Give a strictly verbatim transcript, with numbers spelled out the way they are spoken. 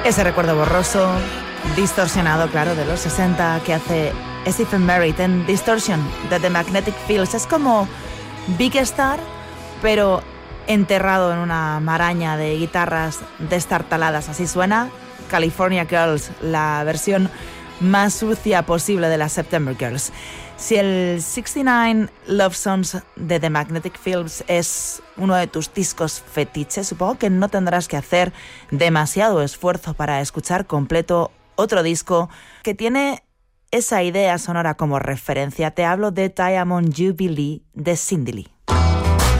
Ese recuerdo borroso, distorsionado, claro, de los sesenta que hace Stephen Merritt en Distortion de The Magnetic Fields. Es como Big Star, pero enterrado en una maraña de guitarras destartaladas. Así suena California Girls, la versión más sucia posible de las September Girls. Si el sesenta y nueve Love Songs de The Magnetic Fields es uno de tus discos fetiches, supongo que no tendrás que hacer demasiado esfuerzo para escuchar completo otro disco que tiene esa idea sonora como referencia. Te hablo de Diamond Jubilee de Cindy Lee.